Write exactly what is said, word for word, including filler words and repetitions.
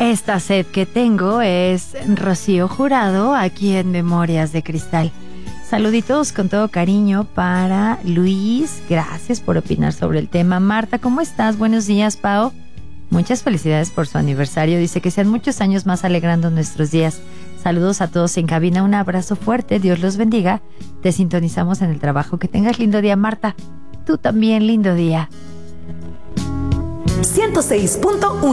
esta sed que tengo es Rocío Jurado, aquí en Memorias de Cristal. Saluditos con todo cariño para Luis. Gracias por opinar sobre el tema. Marta, ¿cómo estás? Buenos días, Pao. Muchas felicidades por su aniversario. Dice que sean muchos años más alegrando nuestros días. Saludos a todos en cabina. Un abrazo fuerte. Dios los bendiga. Te sintonizamos en el trabajo. Que tengas lindo día, Marta. Tú también, lindo día. ciento seis punto uno